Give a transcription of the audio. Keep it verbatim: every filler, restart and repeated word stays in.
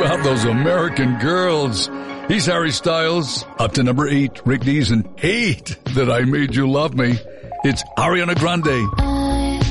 about those American girls. He's Harry Styles. Up to number eight, Rick Dees, and eight, That I Made You Love Me. It's Ariana Grande.